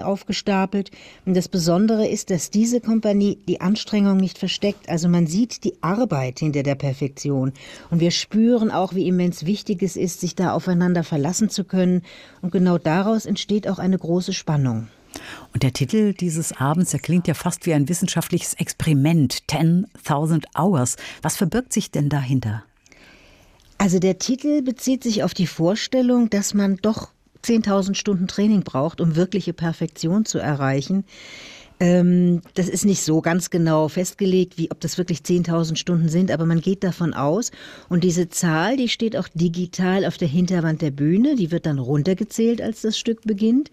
aufgestapelt. Und das Besondere ist, dass diese Kompanie die Anstrengung nicht versteckt. Also man sieht die Arbeit hinter der Perfektion. Und wir spüren auch, wie immens wichtig es ist, sich da aufeinander verlassen zu können. Und genau daraus entsteht auch eine große Spannung. Und der Titel dieses Abends, der klingt ja fast wie ein wissenschaftliches Experiment. 10.000 Hours. Was verbirgt sich denn dahinter? Also der Titel bezieht sich auf die Vorstellung, dass man doch 10.000 Stunden Training braucht, um wirkliche Perfektion zu erreichen. Das ist nicht so ganz genau festgelegt, wie ob das wirklich 10.000 Stunden sind, aber man geht davon aus. Und diese Zahl, die steht auch digital auf der Hinterwand der Bühne. Die wird dann runtergezählt, als das Stück beginnt.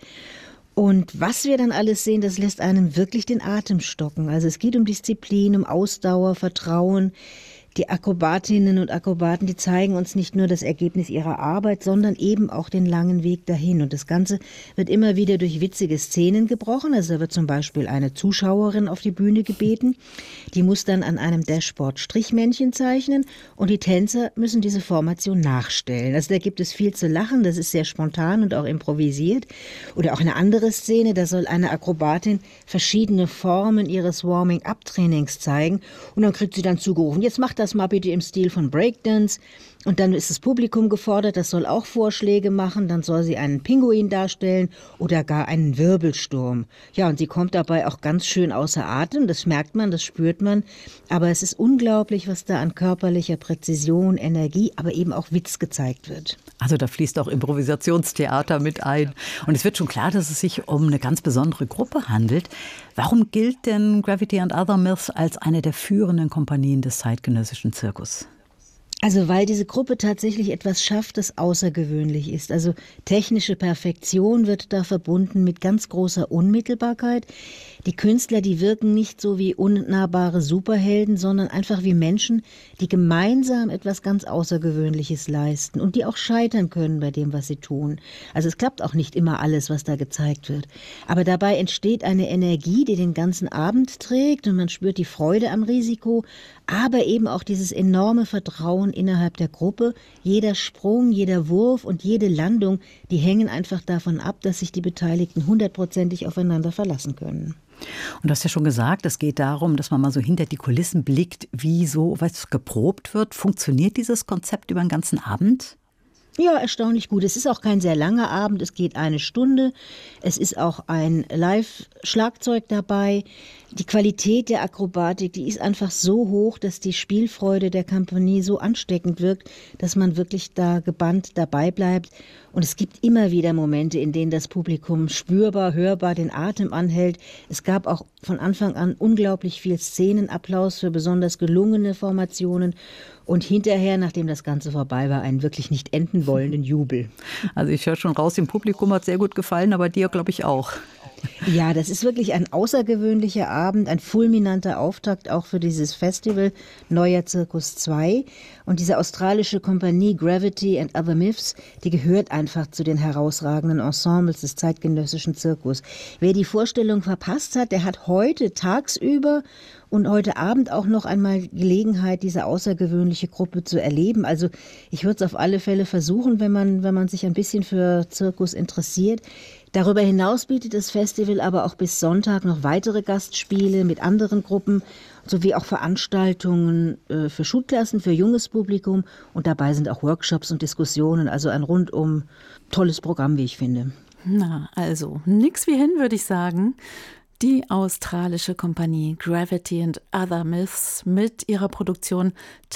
Und was wir dann alles sehen, das lässt einem wirklich den Atem stocken. Also es geht um Disziplin, um Ausdauer, Vertrauen. Die Akrobatinnen und Akrobaten, die zeigen uns nicht nur das Ergebnis ihrer Arbeit, sondern eben auch den langen Weg dahin. Und das Ganze wird immer wieder durch witzige Szenen gebrochen. Also da wird zum Beispiel eine Zuschauerin auf die Bühne gebeten. Die muss dann an einem Dashboard Strichmännchen zeichnen und die Tänzer müssen diese Formation nachstellen. Also da gibt es viel zu lachen. Das ist sehr spontan und auch improvisiert. Oder auch eine andere Szene, da soll eine Akrobatin verschiedene Formen ihres Warming-up-Trainings zeigen. Und dann kriegt sie dann zugerufen, jetzt macht das mal bitte im Stil von Breakdance. Und dann ist das Publikum gefordert, das soll auch Vorschläge machen. Dann soll sie einen Pinguin darstellen oder gar einen Wirbelsturm. Ja, und sie kommt dabei auch ganz schön außer Atem. Das merkt man, das spürt man. Aber es ist unglaublich, was da an körperlicher Präzision, Energie, aber eben auch Witz gezeigt wird. Also da fließt auch Improvisationstheater mit ein. Und es wird schon klar, dass es sich um eine ganz besondere Gruppe handelt. Warum gilt denn Gravity and Other Myths als eine der führenden Kompanien des zeitgenössischen Zirkus? Also weil diese Gruppe tatsächlich etwas schafft, das außergewöhnlich ist. Also technische Perfektion wird da verbunden mit ganz großer Unmittelbarkeit. Die Künstler, die wirken nicht so wie unnahbare Superhelden, sondern einfach wie Menschen, die gemeinsam etwas ganz Außergewöhnliches leisten und die auch scheitern können bei dem, was sie tun. Also es klappt auch nicht immer alles, was da gezeigt wird. Aber dabei entsteht eine Energie, die den ganzen Abend trägt und man spürt die Freude am Risiko, aber eben auch dieses enorme Vertrauen innerhalb der Gruppe. Jeder Sprung, jeder Wurf und jede Landung, die hängen einfach davon ab, dass sich die Beteiligten 100%ig aufeinander verlassen können. Und du hast ja schon gesagt, es geht darum, dass man mal so hinter die Kulissen blickt, wie so was geprobt wird. Funktioniert dieses Konzept über den ganzen Abend? Ja, erstaunlich gut. Es ist auch kein sehr langer Abend, es geht 1 Stunde. Es ist auch ein Live-Schlagzeug dabei. Die Qualität der Akrobatik, die ist einfach so hoch, dass die Spielfreude der Kompanie so ansteckend wirkt, dass man wirklich da gebannt dabei bleibt. Und es gibt immer wieder Momente, in denen das Publikum spürbar, hörbar den Atem anhält. Es gab auch von Anfang an unglaublich viel Szenenapplaus für besonders gelungene Formationen. Und hinterher, nachdem das Ganze vorbei war, einen wirklich nicht enden wollenden Jubel. Also ich höre schon raus, dem Publikum hat sehr gut gefallen, aber dir glaube ich auch. Ja, das ist wirklich ein außergewöhnlicher Abend, ein fulminanter Auftakt auch für dieses Festival Neuer Zirkus 2. Und diese australische Kompanie Gravity and Other Myths, die gehört einfach zu den herausragenden Ensembles des zeitgenössischen Zirkus. Wer die Vorstellung verpasst hat, der hat heute tagsüber und heute Abend auch noch einmal Gelegenheit, diese außergewöhnliche Gruppe zu erleben. Also ich würde es auf alle Fälle versuchen, wenn man sich ein bisschen für Zirkus interessiert. Darüber hinaus bietet das Festival aber auch bis Sonntag noch weitere Gastspiele mit anderen Gruppen sowie auch Veranstaltungen für Schulklassen, für junges Publikum. Und dabei sind auch Workshops und Diskussionen, also ein rundum tolles Programm, wie ich finde. Na, also nix wie hin, würde ich sagen. Die australische Kompanie Gravity and Other Myths mit ihrer Produktion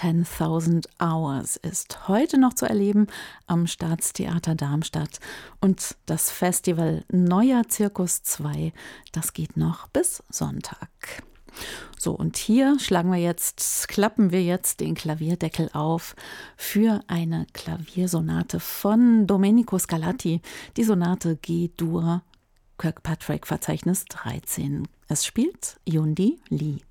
10.000 Hours ist heute noch zu erleben am Staatstheater Darmstadt. Und das Festival Neuer Zirkus 2, das geht noch bis Sonntag. So, und hier klappen wir jetzt den Klavierdeckel auf für eine Klaviersonate von Domenico Scarlatti, die Sonate G-Dur, Kirkpatrick Verzeichnis 13. Es spielt Yundi Lee.